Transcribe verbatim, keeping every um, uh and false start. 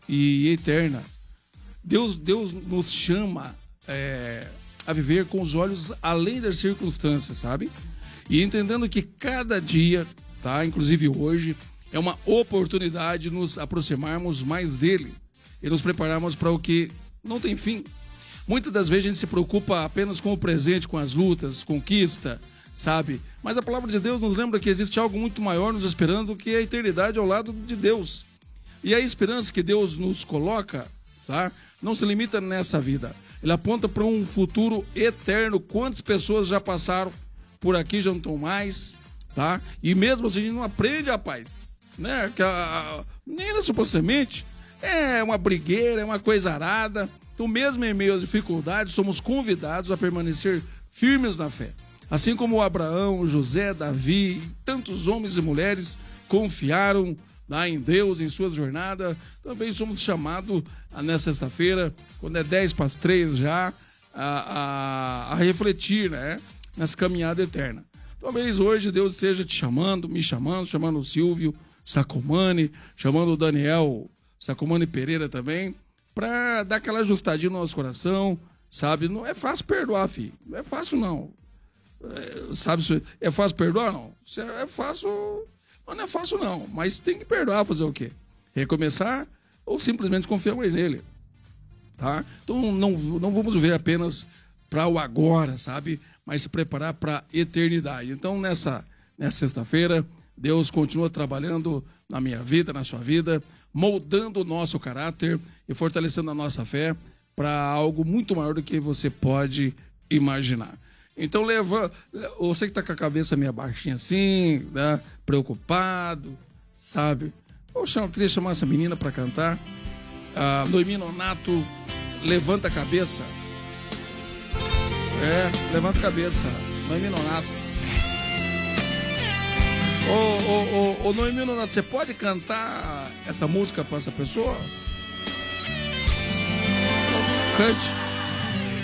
e eterna. Deus, Deus nos chama é, a viver com os olhos além das circunstâncias, sabe? E entendendo que cada dia, tá? Inclusive hoje, é uma oportunidade de nos aproximarmos mais dele e nos prepararmos para o que não tem fim. Muitas das vezes a gente se preocupa apenas com o presente, com as lutas, conquista, sabe? Mas a palavra de Deus nos lembra que existe algo muito maior nos esperando, que é a eternidade ao lado de Deus. E a esperança que Deus nos coloca, tá? Não se limita nessa vida. Ele aponta para um futuro eterno. Quantas pessoas já passaram por aqui, já não estão mais, tá? E mesmo assim a gente não aprende, rapaz, né? Que a, a, nem na supostamente é uma brigueira, é uma coisa arada. Então, mesmo em meio às dificuldades, somos convidados a permanecer firmes na fé. Assim como Abraão, José, Davi e tantos homens e mulheres confiaram lá em Deus, em sua jornada, também somos chamados nessa sexta-feira, quando é dez para as três já, a, a, a refletir, né, nessa caminhada eterna. Talvez hoje Deus esteja te chamando, me chamando, chamando o Silvio Sacomani, chamando o Daniel Sacomani Pereira também, para dar aquela ajustadinha no nosso coração, sabe? Não é fácil perdoar, filho. Não é fácil, não. É, sabe, é fácil perdoar, não? É fácil... Não é fácil, não. Mas tem que perdoar, fazer o quê? Recomeçar ou simplesmente confiar mais nele, tá? Então, não, não vamos ver apenas para o agora, sabe? Mas se preparar para a eternidade. Então, nessa, nessa sexta-feira, Deus continua trabalhando na minha vida, na sua vida, moldando o nosso caráter e fortalecendo a nossa fé para algo muito maior do que você pode imaginar. Então, leva, você que está com a cabeça meio baixinha assim, né, preocupado, sabe? Poxa, eu queria chamar essa menina para cantar. Ah, Noemi Nonato, levanta a cabeça. É, levanta a cabeça. Noemi Nonato. Ô, ô, ô, ô, Noemi Nonato, você pode cantar essa música para essa pessoa? Cante.